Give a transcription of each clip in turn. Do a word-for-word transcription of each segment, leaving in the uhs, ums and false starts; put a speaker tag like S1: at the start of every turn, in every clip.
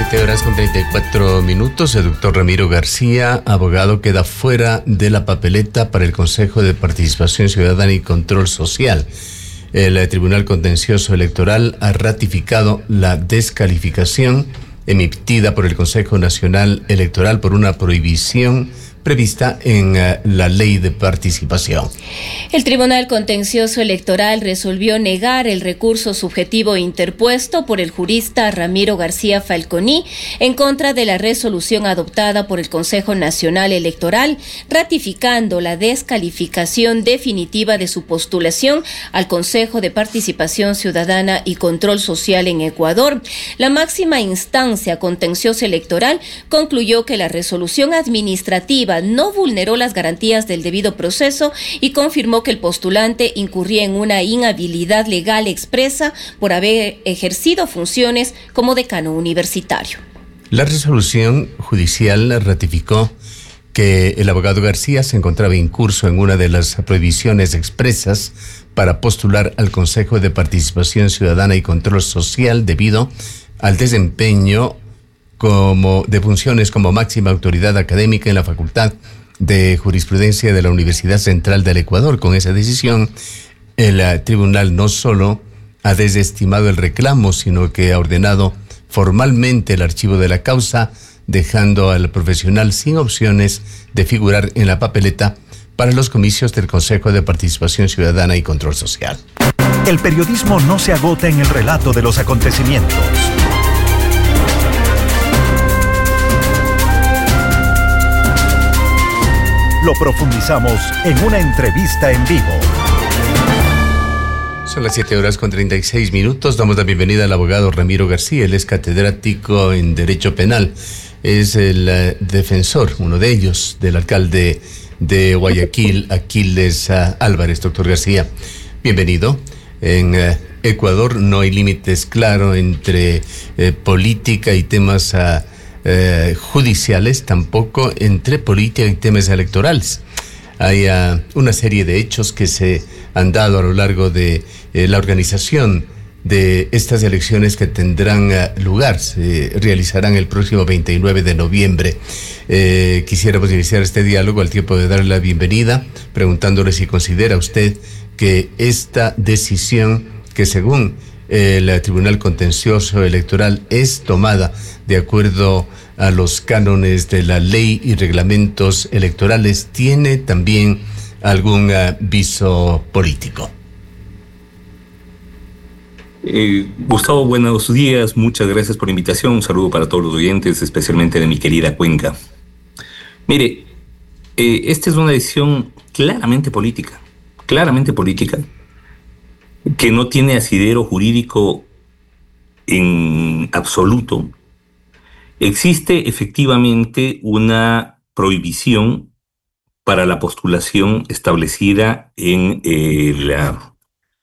S1: siete horas con treinta y cuatro minutos. El doctor Ramiro García, abogado, queda fuera de la papeleta para el Consejo de Participación Ciudadana y Control Social. El Tribunal Contencioso Electoral ha ratificado la descalificación emitida por el Consejo Nacional Electoral por una prohibición prevista en uh, la ley de participación.
S2: El Tribunal Contencioso Electoral resolvió negar el recurso subjetivo interpuesto por el jurista Ramiro García Falconi en contra de la resolución adoptada por el Consejo Nacional Electoral, ratificando la descalificación definitiva de su postulación al Consejo de Participación Ciudadana y Control Social en Ecuador. La máxima instancia contencioso electoral concluyó que la resolución administrativa no vulneró las garantías del debido proceso y confirmó que el postulante incurría en una inhabilidad legal expresa por haber ejercido funciones como decano universitario.
S1: La resolución judicial ratificó que el abogado García se encontraba incurso en una de las prohibiciones expresas para postular al Consejo de Participación Ciudadana y Control Social debido al desempeño como de funciones como máxima autoridad académica en la Facultad de Jurisprudencia de la Universidad Central del Ecuador. Con esa decisión, el uh, tribunal no solo ha desestimado el reclamo, sino que ha ordenado formalmente el archivo de la causa, dejando al profesional sin opciones de figurar en la papeleta para los comicios del Consejo de Participación Ciudadana y Control Social.
S3: El periodismo no se agota en el relato de los acontecimientos. Lo profundizamos en una entrevista en vivo.
S1: Son las siete horas con treinta y seis minutos. Damos la bienvenida al abogado Ramiro García. Él es catedrático en Derecho Penal. Es el uh, defensor, uno de ellos, del alcalde de Guayaquil, Aquiles uh, Álvarez. Doctor García, bienvenido. En uh, Ecuador no hay límites claros entre uh, política y temas uh, Eh, judiciales, tampoco entre política y temas electorales. Hay uh, una serie de hechos que se han dado a lo largo de eh, la organización de estas elecciones que tendrán uh, lugar, se realizarán el próximo veintinueve de noviembre. Eh, quisiéramos iniciar este diálogo al tiempo de darle la bienvenida, preguntándole si considera usted que esta decisión, que según el Tribunal Contencioso Electoral es tomada de acuerdo a los cánones de la ley y reglamentos electorales, ¿tiene también algún uh, viso político?
S4: Eh, Gustavo, buenos días, muchas gracias por la invitación, un saludo para todos los oyentes, especialmente de mi querida Cuenca. Mire, eh, esta es una decisión claramente política, claramente política, que no tiene asidero jurídico en absoluto. Existe efectivamente una prohibición para la postulación establecida en, eh, la,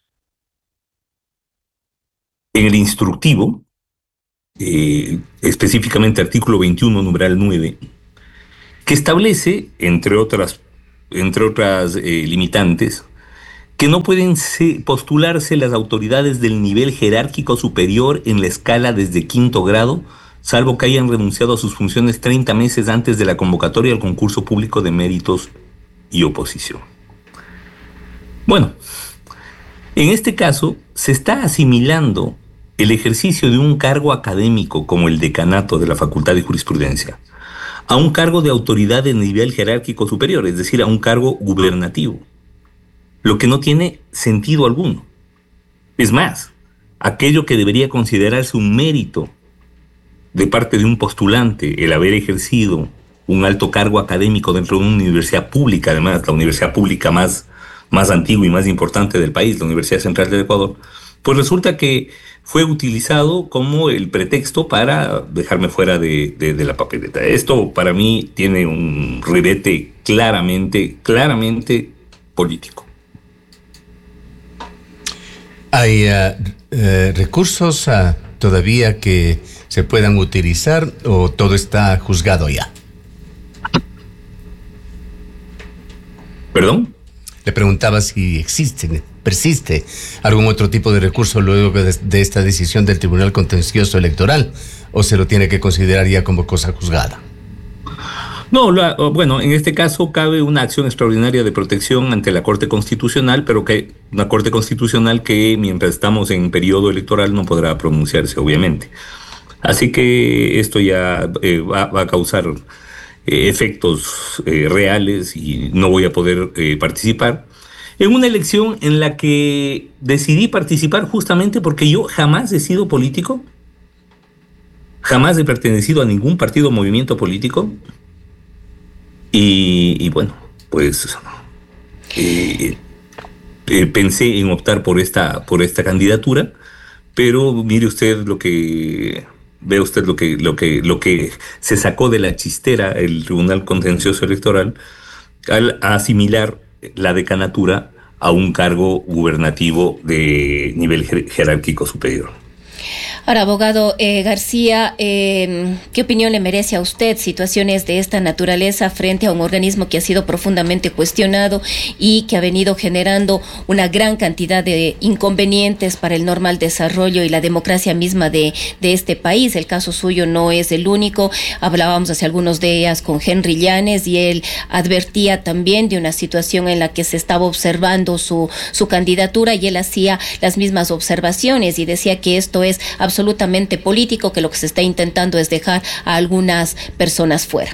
S4: en el instructivo, eh, específicamente artículo veintiuno, numeral nueve, que establece, entre otras, entre otras eh, limitantes, que no pueden ser, postularse las autoridades del nivel jerárquico superior en la escala desde quinto grado, salvo que hayan renunciado a sus funciones treinta meses antes de la convocatoria al concurso público de méritos y oposición. Bueno, en este caso se está asimilando el ejercicio de un cargo académico como el decanato de la Facultad de Jurisprudencia a un cargo de autoridad de nivel jerárquico superior, es decir, a un cargo gubernativo, lo que no tiene sentido alguno. Es más, aquello que debería considerarse un mérito de parte de un postulante, el haber ejercido un alto cargo académico dentro de una universidad pública, además la universidad pública más, más antigua y más importante del país, la Universidad Central del Ecuador, pues resulta que fue utilizado como el pretexto para dejarme fuera de, de, de la papeleta. Esto para mí tiene un ribete claramente, claramente político.
S1: ¿Hay uh, uh, recursos uh, todavía que se puedan utilizar o todo está juzgado ya?
S4: ¿Perdón?
S1: Le preguntaba si existen persiste algún otro tipo de recurso luego de, de esta decisión del Tribunal Contencioso Electoral, o se lo tiene que considerar ya como cosa juzgada.
S4: No, la, bueno, en este caso cabe una acción extraordinaria de protección ante la Corte Constitucional, pero que una Corte Constitucional que mientras estamos en periodo electoral no podrá pronunciarse, obviamente. Así que esto ya eh, va, va a causar eh, efectos eh, reales y no voy a poder eh, participar en una elección en la que decidí participar justamente porque yo jamás he sido político, jamás he pertenecido a ningún partido o movimiento político. Y, y bueno, pues eh, eh, pensé en optar por esta, por esta candidatura, pero mire usted lo que ve usted lo que, lo que, lo que se sacó de la chistera el Tribunal Contencioso Electoral al asimilar la decanatura a un cargo gubernativo de nivel jer- jerárquico superior.
S2: Ahora, abogado eh, García, eh, ¿qué opinión le merece a usted situaciones de esta naturaleza frente a un organismo que ha sido profundamente cuestionado y que ha venido generando una gran cantidad de inconvenientes para el normal desarrollo y la democracia misma de, de este país? El caso suyo no es el único. Hablábamos hace algunos días con Henry Llanes y él advertía también de una situación en la que se estaba observando su, su candidatura, y él hacía las mismas observaciones y decía que esto es absolutamente absolutamente político, que lo que se está intentando es dejar a algunas personas fuera.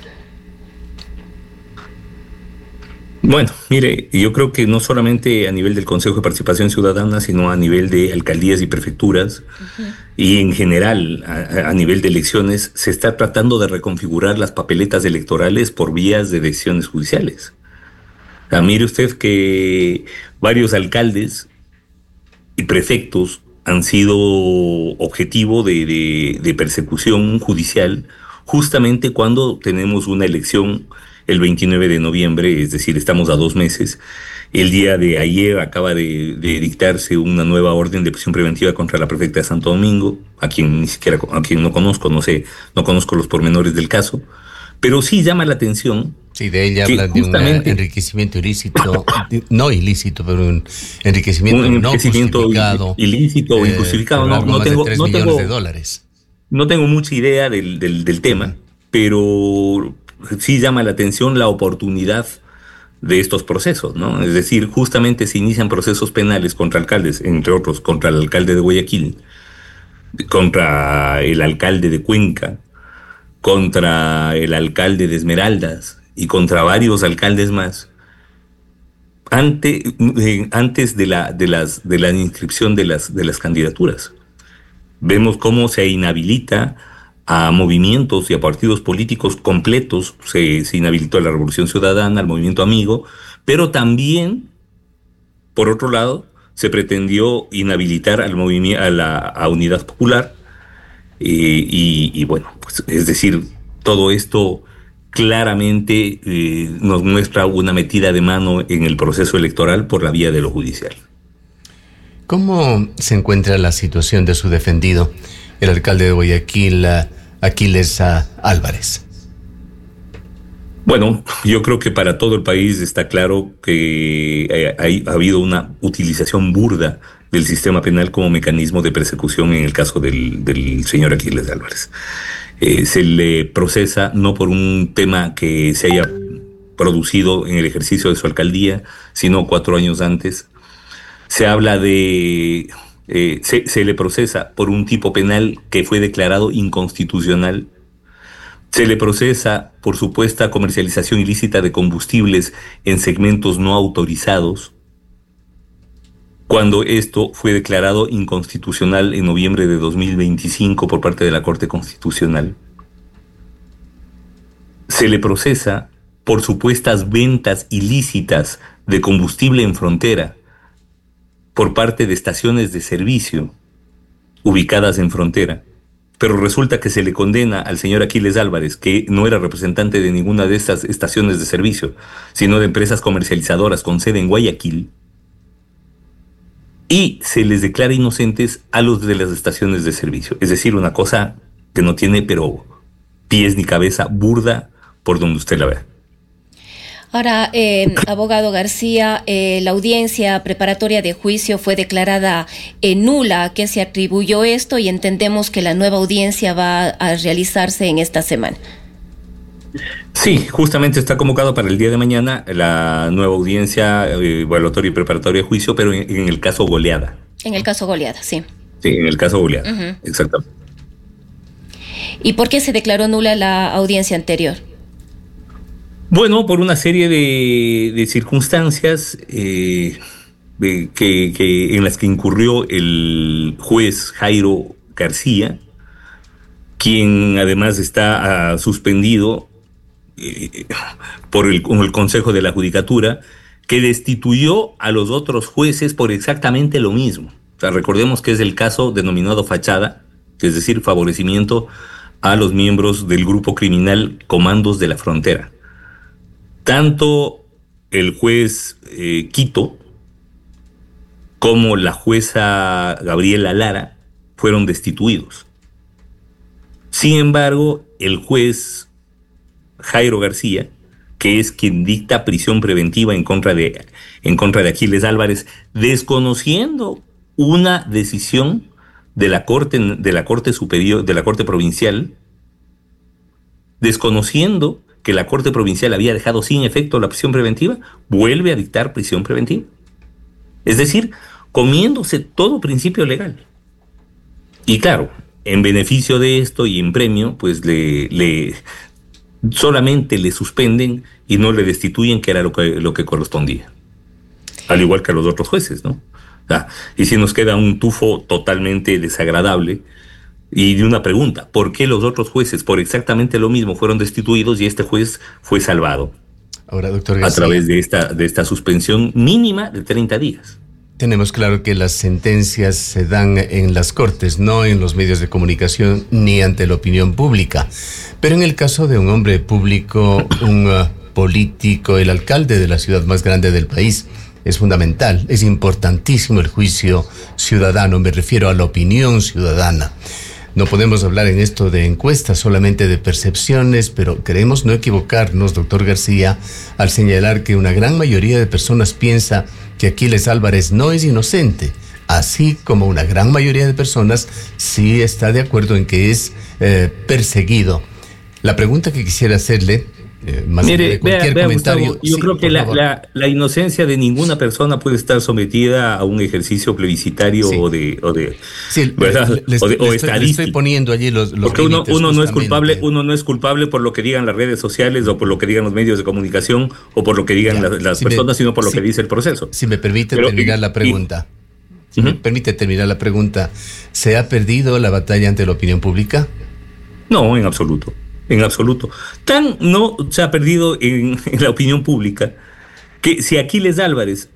S4: Bueno, mire, yo creo que no solamente a nivel del Consejo de Participación Ciudadana, sino a nivel de alcaldías y prefecturas, uh-huh. y en general a, a nivel de elecciones, se está tratando de reconfigurar las papeletas electorales por vías de decisiones judiciales. O sea, mire usted que varios alcaldes y prefectos han sido objetivo de, de, de persecución judicial justamente cuando tenemos una elección el veintinueve de noviembre, es decir, estamos a dos meses. El día de ayer acaba de, de dictarse una nueva orden de prisión preventiva contra la prefecta de Santo Domingo, a quien ni siquiera, a quien no conozco, no sé, no conozco los pormenores del caso, pero sí llama la atención.
S1: Sí, de ella habla de un enriquecimiento ilícito, no ilícito, pero un enriquecimiento, un enriquecimiento no justificado.
S4: Ilícito o eh, injustificado, no, no tengo,
S1: de
S4: no tengo,
S1: de dólares.
S4: No tengo mucha idea del, del, del tema, pero sí llama la atención la oportunidad de estos procesos, ¿no? Es decir, justamente se inician procesos penales contra alcaldes, entre otros contra el alcalde de Guayaquil, contra el alcalde de Cuenca, contra el alcalde de Esmeraldas y contra varios alcaldes más, ante, eh, antes de la, de, las, de la inscripción de las, de las candidaturas. Vemos cómo se inhabilita a movimientos y a partidos políticos completos, se, se inhabilitó a la Revolución Ciudadana, al Movimiento Amigo, pero también, por otro lado, se pretendió inhabilitar al movimiento, a la a Unidad Popular, eh, y, y bueno, pues, es decir, todo esto claramente eh, nos muestra una metida de mano en el proceso electoral por la vía de lo judicial.
S1: ¿Cómo se encuentra la situación de su defendido, el alcalde de Guayaquil, Aquiles Álvarez?
S4: Bueno, yo creo que para todo el país está claro que ha, ha habido una utilización burda del sistema penal como mecanismo de persecución en el caso del, del señor Aquiles Álvarez. Eh, se le procesa no por un tema que se haya producido en el ejercicio de su alcaldía, sino cuatro años antes. Se habla de... Eh, se, se le procesa por un tipo penal que fue declarado inconstitucional. Se le procesa por supuesta comercialización ilícita de combustibles en segmentos no autorizados, cuando esto fue declarado inconstitucional en noviembre de dos mil veinticinco por parte de la Corte Constitucional. Se le procesa por supuestas ventas ilícitas de combustible en frontera por parte de estaciones de servicio ubicadas en frontera. Pero resulta que se le condena al señor Aquiles Álvarez, que no era representante de ninguna de estas estaciones de servicio, sino de empresas comercializadoras con sede en Guayaquil, y se les declara inocentes a los de las estaciones de servicio. Es decir, una cosa que no tiene pero pies ni cabeza, burda por donde usted la vea.
S2: Ahora, eh, abogado García, eh, la audiencia preparatoria de juicio fue declarada eh, nula. ¿A qué se atribuyó esto? Y entendemos que la nueva audiencia va a realizarse en esta semana.
S4: Sí, justamente está convocado para el día de mañana la nueva audiencia eh, evaluatoria y preparatoria de juicio, pero en, en el caso Goleada.
S2: En el caso Goleada, sí.
S4: Sí, en el caso Goleada,
S2: Uh-huh.
S4: exactamente.
S2: ¿Y por qué se declaró nula la audiencia anterior?
S4: Bueno, por una serie de, de circunstancias eh, de, que, que en las que incurrió el juez Jairo García, quien además está uh, suspendido eh, por el, con el Consejo de la Judicatura, que destituyó a los otros jueces por exactamente lo mismo. O sea, recordemos que es el caso denominado fachada, es decir, favorecimiento a los miembros del grupo criminal Comandos de la Frontera. Tanto el juez eh, Quito como la jueza Gabriela Lara fueron destituidos. Sin embargo, el juez Jairo García, que es quien dicta prisión preventiva en contra de, en contra de Aquiles Álvarez, desconociendo una decisión de la Corte, de la Corte Superior, de la Corte Provincial, desconociendo que la Corte Provincial había dejado sin efecto la prisión preventiva, vuelve a dictar prisión preventiva. Es decir, comiéndose todo principio legal. Y claro, en beneficio de esto y en premio, pues le, le solamente le suspenden y no le destituyen, que era lo que, lo que correspondía. Al igual que a los otros jueces, ¿no? O sea, y si nos queda un tufo totalmente desagradable. Y de una pregunta, ¿por qué los otros jueces por exactamente lo mismo fueron destituidos y este juez fue salvado?
S1: Ahora, doctor García,
S4: a través de esta, de esta suspensión mínima de treinta días.
S1: Tenemos claro que las sentencias se dan en las cortes, no en los medios de comunicación ni ante la opinión pública. Pero en el caso de un hombre público, un uh, político, el alcalde de la ciudad más grande del país, es fundamental, es importantísimo el juicio ciudadano, me refiero a la opinión ciudadana. No podemos hablar en esto de encuestas, solamente de percepciones, pero queremos no equivocarnos, doctor García, al señalar que una gran mayoría de personas piensa que Aquiles Álvarez no es inocente, así como una gran mayoría de personas sí está de acuerdo en que es eh, perseguido. La pregunta que quisiera hacerle, eh, más
S4: Mire,
S1: de cualquier
S4: vea, vea,
S1: comentario...
S4: Gustavo, yo
S1: sí,
S4: creo que la, la, la inocencia de ninguna persona puede estar sometida a un ejercicio plebiscitario sí. o de... O de
S1: Sí,
S4: ¿verdad?
S1: Le,
S4: o de,
S1: le,
S4: o
S1: estoy, le estoy poniendo allí los, los
S4: Porque uno, uno no es culpable,
S1: justamente.
S4: uno no es culpable por lo que digan las redes sociales o por lo que digan los medios de comunicación o por lo que digan ya, las, las si personas, me, sino por lo si, que dice el proceso.
S1: Si me permite
S4: Pero,
S1: terminar
S4: y,
S1: la pregunta. Y, si uh-huh. me permite terminar la pregunta, ¿se ha perdido la batalla ante la opinión pública?
S4: No, en absoluto. En absoluto. Tan no se ha perdido en, en la opinión pública que si Aquiles Álvarez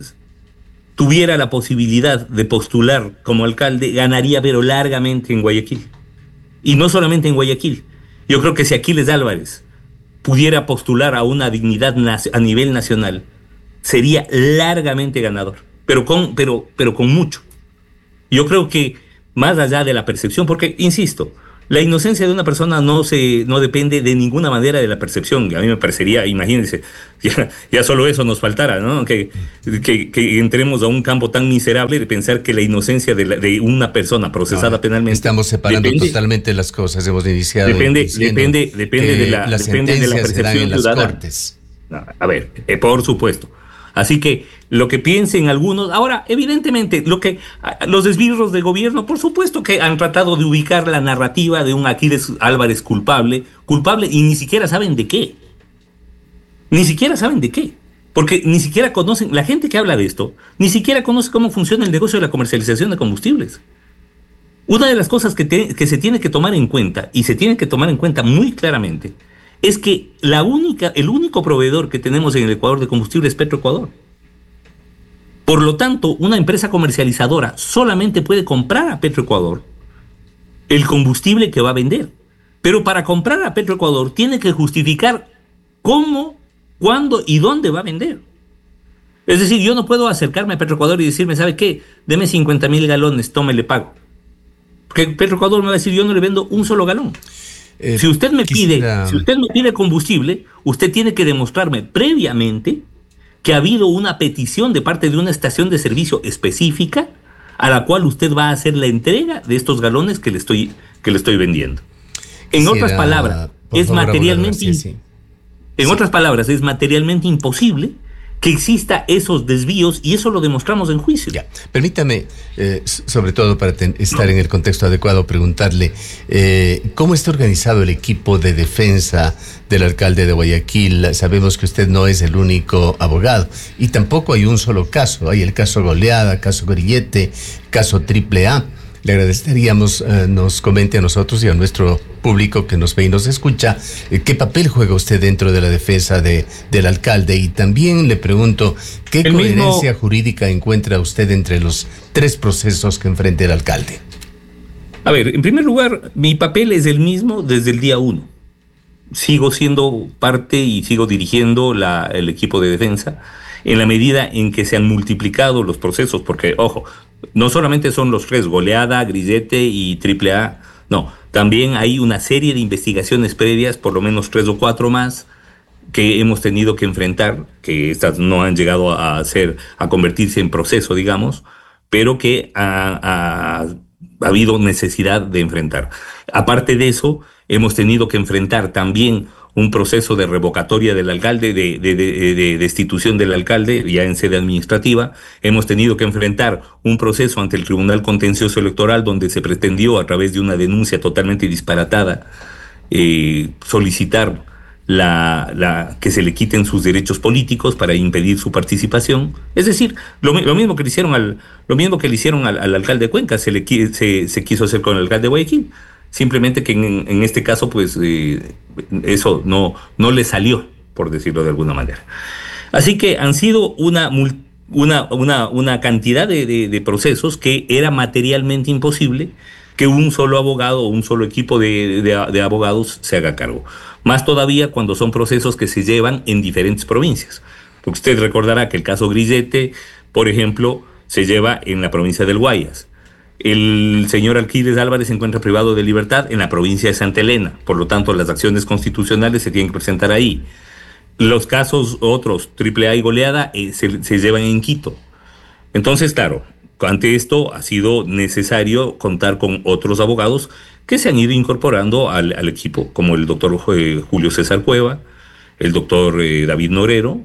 S4: tuviera la posibilidad de postular como alcalde, ganaría pero largamente en Guayaquil. Y no solamente en Guayaquil. Yo creo que si Aquiles Álvarez pudiera postular a una dignidad a nivel nacional, sería largamente ganador. Pero con, pero, pero con mucho. Yo creo que más allá de la percepción, porque, insisto, la inocencia de una persona no se no depende de ninguna manera de la percepción. A mí me parecería, imagínense, ya, ya solo eso nos faltara, ¿no? Que, que, que entremos a un campo tan miserable de pensar que la inocencia de, la, de una persona procesada no, penalmente...
S1: Estamos separando depende, totalmente las cosas, hemos iniciado
S4: Depende, depende, depende, de la, depende de la percepción ciudadana. Cortes. No, a ver, eh, por supuesto. Así que lo que piensen algunos, ahora evidentemente lo que los esbirros del gobierno, por supuesto que han tratado de ubicar la narrativa de un Aquiles Álvarez culpable, culpable y ni siquiera saben de qué, ni siquiera saben de qué, porque ni siquiera conocen, la gente que habla de esto, ni siquiera conoce cómo funciona el negocio de la comercialización de combustibles. Una de las cosas que, te, que se tiene que tomar en cuenta, y se tiene que tomar en cuenta muy claramente, es que la única, el único proveedor que tenemos en el Ecuador de combustible es Petroecuador. Por lo tanto, una empresa comercializadora solamente puede comprar a Petroecuador el combustible que va a vender. Pero para comprar a Petroecuador tiene que justificar cómo, cuándo y dónde va a vender. Es decir, yo no puedo acercarme a Petroecuador y decirme, ¿sabe qué? Deme cincuenta mil galones, tome, le pago. Porque Petroecuador me va a decir, yo no le vendo un solo galón. Eh, si usted me quisiera... pide, si usted me pide combustible, usted tiene que demostrarme previamente que ha habido una petición de parte de una estación de servicio específica a la cual usted va a hacer la entrega de estos galones que le estoy, que le estoy vendiendo. En Quisiera, otras palabras, es favor, materialmente García, sí. en sí. otras palabras, es materialmente imposible que exista esos desvíos, y eso lo demostramos en juicio.
S1: Ya. Permítame, eh, sobre todo para ten, estar en el contexto adecuado, preguntarle eh, ¿cómo está organizado el equipo de defensa del alcalde de Guayaquil? Sabemos que usted no es el único abogado, y tampoco hay un solo caso. Hay el caso Goleada, caso Grillete, caso Triple A. Le agradeceríamos eh, nos comente a nosotros y a nuestro público que nos ve y nos escucha eh, qué papel juega usted dentro de la defensa de, del alcalde, y también le pregunto qué el coherencia mismo... jurídica encuentra usted entre los tres procesos que enfrenta el alcalde.
S4: A ver, en primer lugar, mi papel es el mismo desde el día uno. Sigo siendo parte y sigo dirigiendo la, el equipo de defensa en la medida en que se han multiplicado los procesos, porque, ojo, no solamente son los tres, Goleada, Grillete y Triple A, no, también hay una serie de investigaciones previas, por lo menos tres o cuatro más, que hemos tenido que enfrentar, que estas no han llegado a ser, a convertirse en proceso, digamos, pero que ha, ha, ha habido necesidad de enfrentar. Aparte de eso, hemos tenido que enfrentar también un proceso de revocatoria del alcalde, de, de, de, de destitución del alcalde, ya en sede administrativa. Hemos tenido que enfrentar un proceso ante el Tribunal Contencioso Electoral, donde se pretendió, a través de una denuncia totalmente disparatada, eh, solicitar la, la, que se le quiten sus derechos políticos para impedir su participación. Es decir, lo, lo mismo que le hicieron al, lo mismo que le hicieron al, al alcalde de Cuenca, se, le, se, se quiso hacer con el alcalde de Guayaquil. Simplemente que en, en este caso, pues, eh, eso no, no le salió, por decirlo de alguna manera. Así que han sido una, una, una, una cantidad de, de, de procesos que era materialmente imposible que un solo abogado o un solo equipo de, de, de abogados se haga cargo. Más todavía cuando son procesos que se llevan en diferentes provincias. Porque usted recordará que el caso Grillete, por ejemplo, se lleva en la provincia del Guayas. El señor Alquiles Álvarez se encuentra privado de libertad en la provincia de Santa Elena. Por lo tanto, las acciones constitucionales se tienen que presentar ahí. Los casos otros, Triple A y Goleada, eh, se, se llevan en Quito. Entonces, claro, ante esto ha sido necesario contar con otros abogados que se han ido incorporando al, al equipo, como el doctor eh, Julio César Cueva, el doctor eh, David Norero,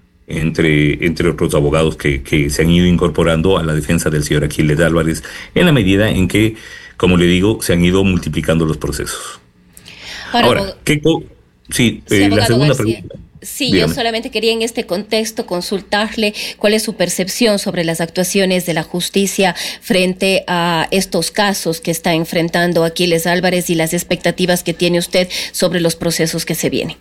S4: entre, entre otros abogados que, que se han ido incorporando a la defensa del señor Alquiles Álvarez, en la medida en que, como le digo, se han ido multiplicando los procesos. Ahora, Ahora ¿qué co- sí, sí eh, la segunda García. pregunta.
S2: Sí, Dígame. Yo solamente quería en este contexto consultarle cuál es su percepción sobre las actuaciones de la justicia frente a estos casos que está enfrentando Alquiles Álvarez y las expectativas que tiene usted sobre los procesos que se vienen.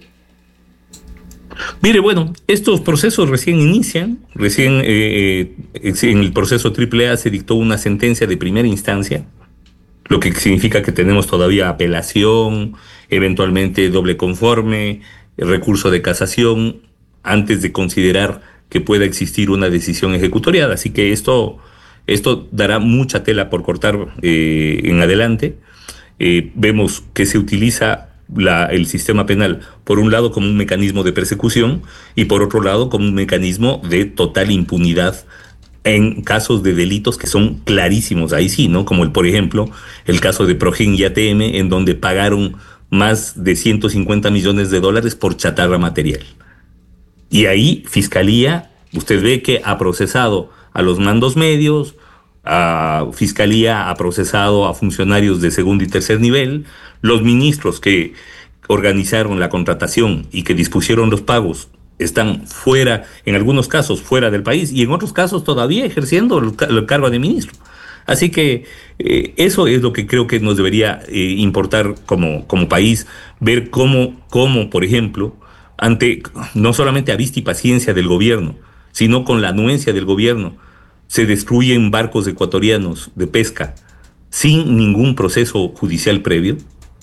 S4: Mire, bueno, estos procesos recién inician, recién eh, en el proceso Triple A se dictó una sentencia de primera instancia, lo que significa que tenemos todavía apelación, eventualmente doble conforme, recurso de casación, antes de considerar que pueda existir una decisión ejecutoriada. Así que esto, esto dará mucha tela por cortar eh, en adelante. Eh, vemos que se utiliza La, el sistema penal, por un lado como un mecanismo de persecución y por otro lado como un mecanismo de total impunidad en casos de delitos que son clarísimos, ahí sí, ¿no? Como el, por ejemplo, el caso de Progen y A T M, en donde pagaron más de ciento cincuenta millones de dólares por chatarra material. Y ahí Fiscalía, usted ve que ha procesado a los mandos medios, a Fiscalía ha procesado a funcionarios de segundo y tercer nivel, los ministros que organizaron la contratación y que dispusieron los pagos están fuera, en algunos casos fuera del país y en otros casos todavía ejerciendo el, el cargo de ministro. Así que eh, eso es lo que creo que nos debería eh, importar como, como país, ver cómo, cómo, por ejemplo, ante no solamente a vista y paciencia del gobierno, sino con la anuencia del gobierno, se destruyen barcos ecuatorianos de pesca sin ningún proceso judicial previo.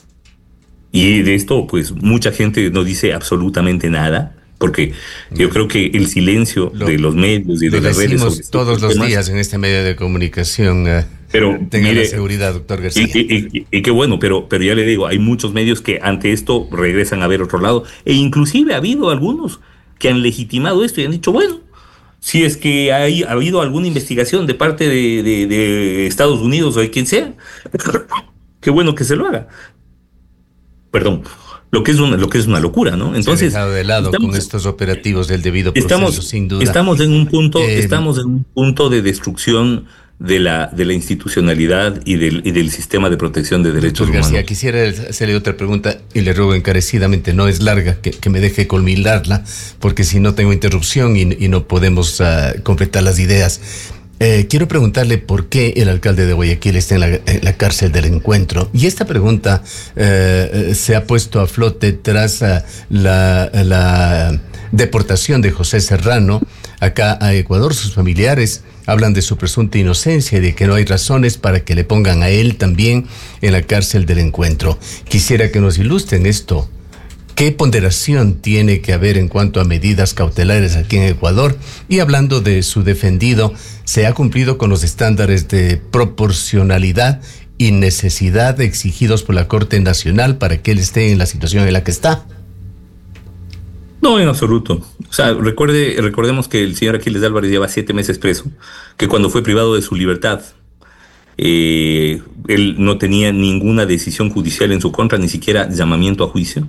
S4: Y de esto, pues, mucha gente no dice absolutamente nada, porque yo creo que el silencio lo, de los medios y de las redes...
S1: Lo decimos todos los temas, días en este medio de comunicación, uh,
S4: Pero
S1: tenga
S4: mire,
S1: la seguridad, doctor García.
S4: Y, y, y, y qué bueno, pero, pero ya le digo, hay muchos medios que ante esto regresan a ver otro lado, e inclusive ha habido algunos que han legitimado esto y han dicho, bueno, si es que hay, ha habido alguna investigación de parte de, de, de Estados Unidos o de quien sea, qué bueno que se lo haga. Perdón, lo que es una, lo que es una locura, ¿no? Entonces,
S1: se ha dejado de lado estamos, con estos operativos del debido proceso,
S4: estamos,
S1: sin duda.
S4: Estamos en un punto,
S1: eh,
S4: estamos en un punto de destrucción de la, de la institucionalidad y del, y del sistema de protección de derechos
S1: doctor García,
S4: humanos.
S1: Quisiera hacerle otra pregunta y le ruego encarecidamente, no es larga, que, que me deje culminarla, porque si no tengo interrupción y, y no podemos uh, completar las ideas. Eh, quiero preguntarle por qué el alcalde de Guayaquil está en la, en la cárcel del Encuentro. Y esta pregunta eh, se ha puesto a flote tras uh, la, la deportación de José Serrano acá a Ecuador. Sus familiares hablan de su presunta inocencia y de que no hay razones para que le pongan a él también en la cárcel del Encuentro. Quisiera que nos ilustren esto. ¿Qué ponderación tiene que haber en cuanto a medidas cautelares aquí en Ecuador? Y hablando de su defendido, ¿se ha cumplido con los estándares de proporcionalidad y necesidad exigidos por la Corte Nacional para que él esté en la situación en la que está?
S4: No, en absoluto. O sea, recuerde, recordemos que el señor Aquiles Álvarez lleva siete meses preso, que cuando fue privado de su libertad, eh, él no tenía ninguna decisión judicial en su contra, ni siquiera llamamiento a juicio,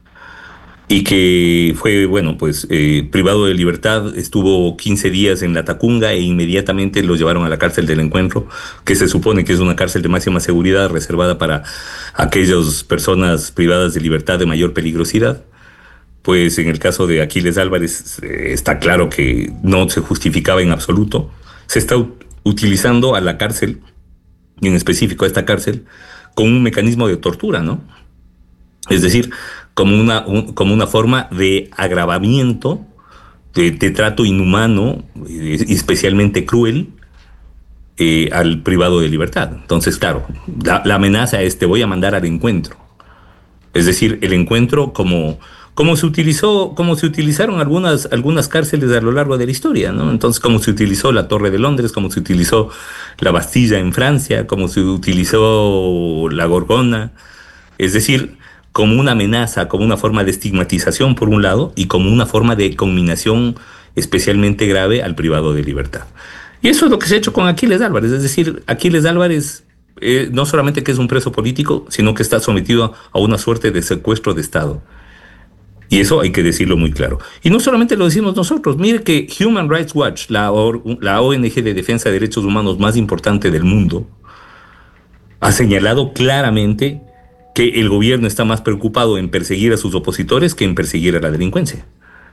S4: y que fue, bueno, pues eh, privado de libertad, estuvo quince días en la Tacunga e inmediatamente lo llevaron a la cárcel del Encuentro, que se supone que es una cárcel de máxima seguridad reservada para aquellas personas privadas de libertad de mayor peligrosidad. Pues en el caso de Aquiles Álvarez eh, está claro que no se justificaba en absoluto. Se está ut- utilizando a la cárcel, y en específico a esta cárcel, como un mecanismo de tortura, ¿no? Es decir, como una, un, como una forma de agravamiento, de, de trato inhumano, eh, especialmente cruel, eh, al privado de libertad. Entonces, claro, la, la amenaza es: te voy a mandar al Encuentro. Es decir, el Encuentro como... Como se utilizó, como se utilizaron algunas, algunas cárceles a lo largo de la historia, ¿no? Entonces, como se utilizó la Torre de Londres, como se utilizó la Bastilla en Francia, como se utilizó la Gorgona. Es decir, como una amenaza, como una forma de estigmatización por un lado, y como una forma de conminación especialmente grave al privado de libertad. Y eso es lo que se ha hecho con Aquiles Álvarez. Es decir, Aquiles Álvarez eh, no solamente que es un preso político, sino que está sometido a una suerte de secuestro de Estado. Y eso hay que decirlo muy claro. Y no solamente lo decimos nosotros. Mire que Human Rights Watch, la, la O N G de defensa de derechos humanos más importante del mundo, ha señalado claramente que el gobierno está más preocupado en perseguir a sus opositores que en perseguir a la delincuencia.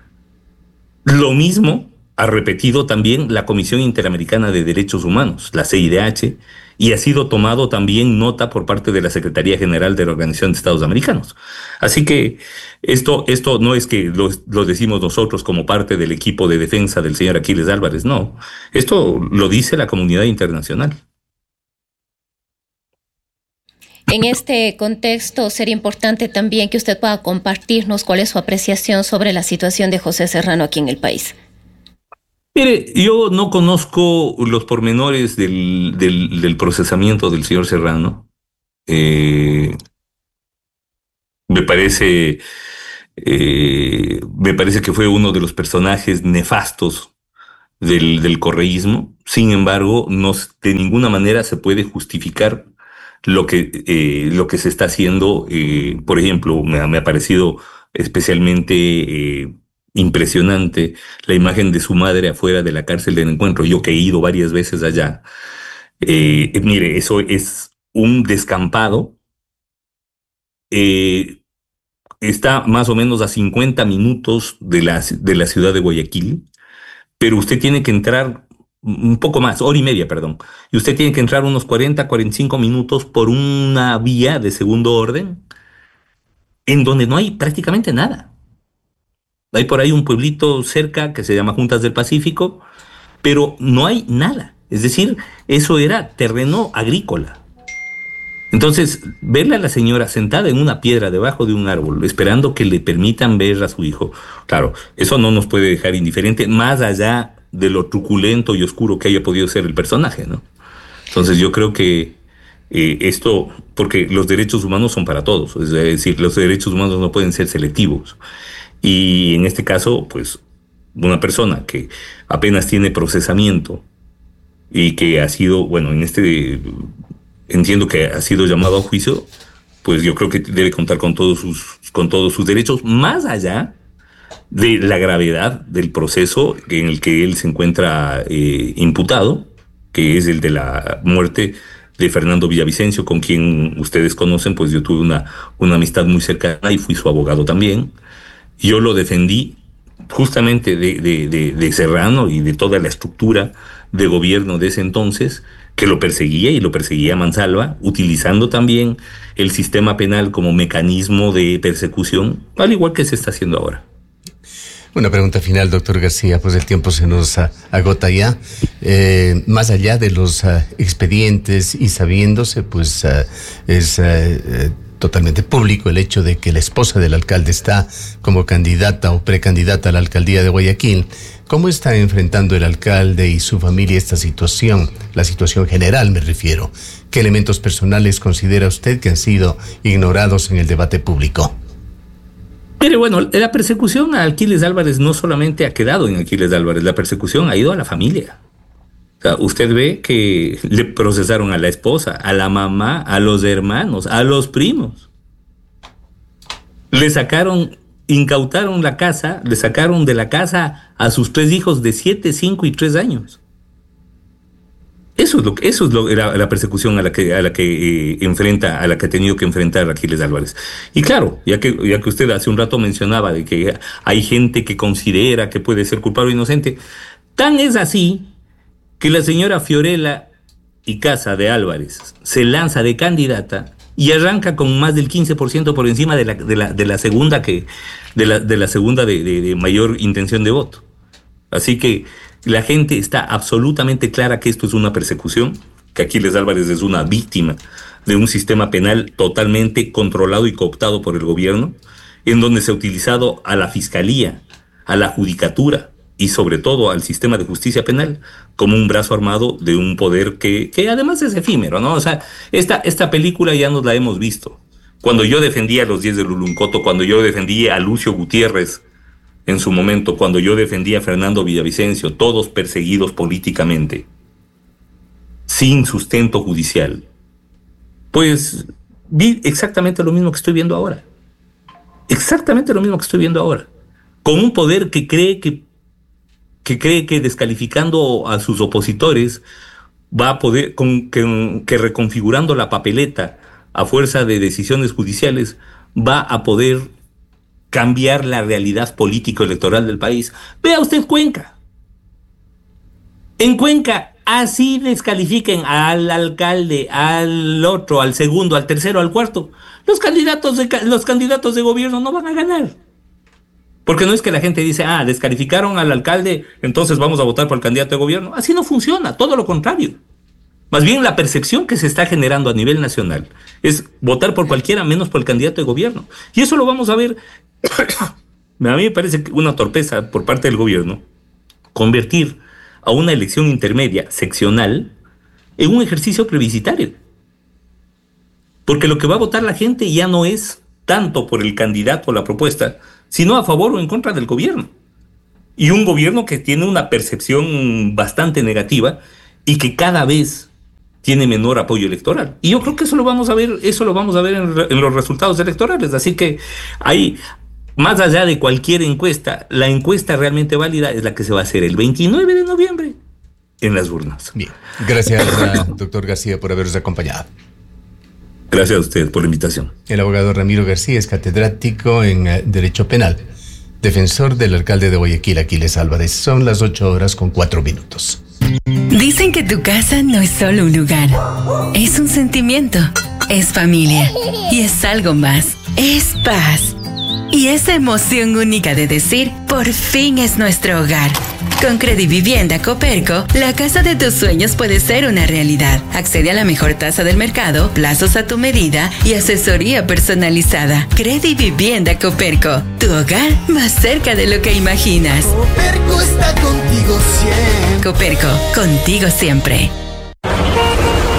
S4: Lo mismo ha repetido también la Comisión Interamericana de Derechos Humanos, la C I D H, y ha sido tomado también nota por parte de la Secretaría General de la Organización de Estados Americanos. Así que esto, esto no es que lo, lo decimos nosotros como parte del equipo de defensa del señor Aquiles Álvarez, no. Esto lo dice la comunidad internacional.
S2: En este contexto, sería importante también que usted pueda compartirnos cuál es su apreciación sobre la situación de José Serrano aquí en el país.
S4: Mire, yo no conozco los pormenores del, del, del procesamiento del señor Serrano. Eh, me parece, eh, me parece que fue uno de los personajes nefastos del, del correísmo. Sin embargo, no, de ninguna manera se puede justificar lo que, eh, lo que se está haciendo. Eh, por ejemplo, me, me ha parecido especialmente eh, impresionante la imagen de su madre afuera de la cárcel del Encuentro. Yo que he ido varias veces allá, eh, mire, eso es un descampado. Eh, está más o menos a cincuenta minutos de la, de la ciudad de Guayaquil, pero usted tiene que entrar un poco más, hora y media, perdón, y usted tiene que entrar unos cuarenta, cuarenta y cinco minutos por una vía de segundo orden en donde no hay prácticamente nada. Hay por ahí un pueblito cerca que se llama Juntas del Pacífico, pero no hay nada. Es decir, eso era terreno agrícola. Entonces, verle a la señora sentada en una piedra debajo de un árbol, esperando que le permitan ver a su hijo, claro, eso no nos puede dejar indiferente, más allá de lo truculento y oscuro que haya podido ser el personaje, ¿no? Entonces yo creo que eh, esto, porque los derechos humanos son para todos, es decir, los derechos humanos no pueden ser selectivos. Y en este caso, pues, una persona que apenas tiene procesamiento y que ha sido, bueno, en este, entiendo que ha sido llamado a juicio, pues yo creo que debe contar con todos sus, con todos sus derechos, más allá de la gravedad del proceso en el que él se encuentra eh, imputado, que es el de la muerte de Fernando Villavicencio, con quien ustedes conocen, pues yo tuve una, una amistad muy cercana y fui su abogado también. Yo lo defendí justamente de, de, de, de Serrano y de toda la estructura de gobierno de ese entonces, que lo perseguía y lo perseguía a mansalva, utilizando también el sistema penal como mecanismo de persecución, al igual que se está haciendo ahora.
S1: Una pregunta final, doctor García, pues el tiempo se nos uh, agota ya. Eh, más allá de los uh, expedientes y sabiéndose, pues uh, es uh, uh, totalmente público el hecho de que la esposa del alcalde está como candidata o precandidata a la alcaldía de Guayaquil. ¿Cómo está enfrentando el alcalde y su familia esta situación? La situación general me refiero. ¿Qué elementos personales considera usted que han sido ignorados en el debate público?
S4: Mire, bueno, la persecución a Aquiles Álvarez no solamente ha quedado en Aquiles Álvarez, la persecución ha ido a la familia. O sea, usted ve que le procesaron a la esposa, a la mamá, a los hermanos, a los primos. Le sacaron, incautaron la casa, le sacaron de la casa a sus tres hijos de siete, cinco y tres años. Eso es lo que, eso es lo, la, la persecución a la que, a la que eh, enfrenta, a la que ha tenido que enfrentar Aquiles Álvarez. Y claro, ya que, ya que usted hace un rato mencionaba de que hay gente que considera que puede ser culpable o inocente, tan es así que la señora Fiorella Icaza de Álvarez se lanza de candidata y arranca con más del quince por ciento por encima de la, de la, de la segunda que, de la, de la segunda de, de, de mayor intención de voto. Así que la gente está absolutamente clara que esto es una persecución, que Aquiles Álvarez es una víctima de un sistema penal totalmente controlado y cooptado por el gobierno, en donde se ha utilizado a la fiscalía, a la judicatura y sobre todo al sistema de justicia penal como un brazo armado de un poder que, que además es efímero, ¿no? O sea, esta, esta película ya nos la hemos visto. Cuando yo defendía a los diez de Luluncoto, cuando yo defendía a Lucio Gutiérrez, en su momento, cuando yo defendía a Fernando Villavicencio, todos perseguidos políticamente, sin sustento judicial, pues vi exactamente lo mismo que estoy viendo ahora. Exactamente lo mismo que estoy viendo ahora. Con un poder que cree que, que cree que descalificando a sus opositores va a poder, con, que, que reconfigurando la papeleta a fuerza de decisiones judiciales, va a poder cambiar la realidad político-electoral del país. Vea usted Cuenca. En Cuenca, así descalifiquen al alcalde, al otro, al segundo, al tercero, al cuarto. Los candidatos de, los candidatos de gobierno no van a ganar. Porque no es que la gente dice, ah, descalificaron al alcalde, entonces vamos a votar por el candidato de gobierno. Así no funciona, todo lo contrario. Más bien la percepción que se está generando a nivel nacional es votar por cualquiera menos por el candidato de gobierno. Y eso lo vamos a ver. A mí me parece una torpeza por parte del gobierno convertir a una elección intermedia seccional en un ejercicio plebiscitario. Porque lo que va a votar la gente ya no es tanto por el candidato o la propuesta, sino a favor o en contra del gobierno. Y un gobierno que tiene una percepción bastante negativa y que cada vez tiene menor apoyo electoral. Y yo creo que eso lo vamos a ver, eso lo vamos a ver en, en los resultados electorales. Así que hay, más allá de cualquier encuesta, la encuesta realmente válida es la que se va a hacer el veintinueve de noviembre en las urnas.
S1: Bien, gracias uh, doctor García por habernos acompañado.
S4: Gracias a usted por la invitación.
S1: El abogado Ramiro García es catedrático en uh, Derecho Penal, defensor del alcalde de Guayaquil, Aquiles Álvarez. Son las ocho horas con cuatro minutos.
S5: Dicen que tu casa no es solo un lugar, es un sentimiento, es familia y es algo más, es paz. Y esa emoción única de decir, por fin es nuestro hogar. Con Credivivienda Coperco, la casa de tus sueños puede ser una realidad. Accede a la mejor tasa del mercado, plazos a tu medida y asesoría personalizada. Credivivienda Coperco, tu hogar más cerca de lo que imaginas.
S6: Coperco está contigo siempre.
S5: Coperco, contigo siempre.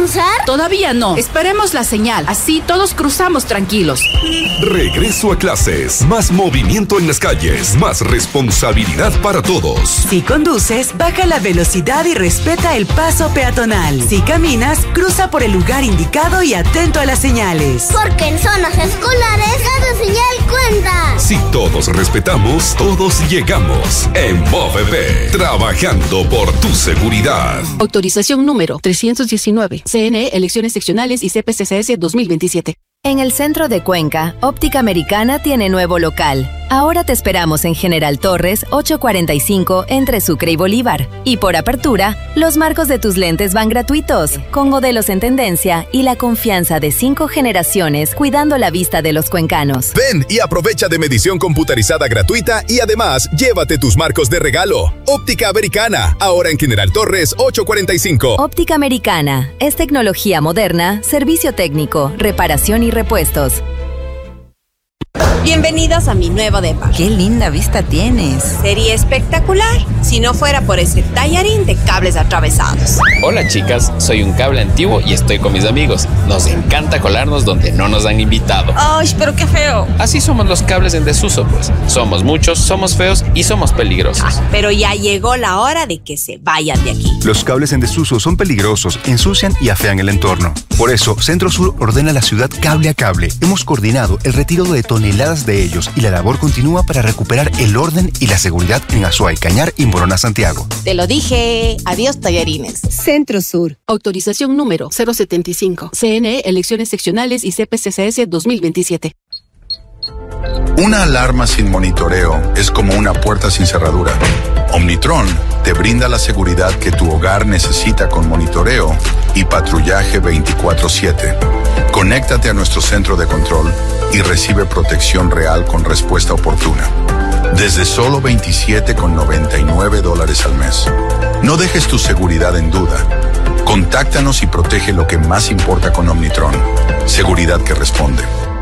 S6: cruzar?
S7: Todavía no. Esperemos la señal. Así todos cruzamos tranquilos.
S8: Regreso a clases. Más movimiento en las calles. Más responsabilidad para todos.
S9: Si conduces, baja la velocidad y respeta el paso peatonal. Si caminas, cruza por el lugar indicado y atento a las señales.
S6: Porque en zonas escolares, cada señal cuenta.
S8: Si todos respetamos, todos llegamos. En MOVEP, trabajando por tu seguridad.
S7: Autorización número trescientos diecinueve. C N E, elecciones seccionales y C P C C S dos mil veintisiete.
S10: En el centro de Cuenca, Óptica Americana tiene nuevo local. Ahora te esperamos en General Torres ochocientos cuarenta y cinco entre Sucre y Bolívar. Y por apertura, los marcos de tus lentes van gratuitos, con modelos en tendencia y la confianza de cinco generaciones cuidando la vista de los cuencanos.
S11: Ven y aprovecha de medición computarizada gratuita y además llévate tus marcos de regalo. Óptica Americana, ahora en General Torres ochocientos cuarenta y cinco.
S10: Óptica Americana es tecnología moderna, servicio técnico, reparación y repuestos.
S12: Bienvenidos a mi nuevo depa.
S13: ¡Qué linda vista tienes!
S12: Sería espectacular si no fuera por ese tallarín de cables atravesados.
S14: Hola chicas, soy un cable antiguo y estoy con mis amigos. Nos encanta colarnos donde no nos han invitado.
S12: ¡Ay, pero qué feo!
S14: Así somos los cables en desuso, pues. Somos muchos, somos feos y somos peligrosos.
S12: Ah, pero ya llegó la hora de que se vayan de aquí.
S15: Los cables en desuso son peligrosos, ensucian y afean el entorno. Por eso, Centro Sur ordena a la ciudad cable a cable. Hemos coordinado el retiro de toneladas de ellos y la labor continúa para recuperar el orden y la seguridad en Azuay, Cañar y Morona, Santiago.
S12: Te lo dije. Adiós, tallarines.
S7: Centro Sur. Autorización número cero setenta y cinco. C N E, elecciones seccionales y C P C C S dos mil veintisiete.
S16: Una alarma sin monitoreo es como una puerta sin cerradura. Omnitron te brinda la seguridad que tu hogar necesita con monitoreo y patrullaje veinticuatro siete. Conéctate a nuestro centro de control y recibe protección real con respuesta oportuna. Desde solo veintisiete con noventa y nueve dólares al mes. No dejes tu seguridad en duda. Contáctanos y protege lo que más importa con Omnitron. Seguridad que responde.